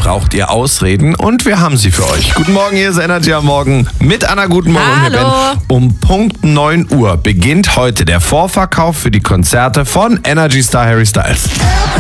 braucht ihr Ausreden und wir haben sie für euch. Guten Morgen, hier ist Energy am Morgen mit Anna. Guten Morgen. Hallo. Und hier Ben. Um Punkt 9 Uhr beginnt heute der Vorverkauf für die Konzerte von Energy Star Harry Styles.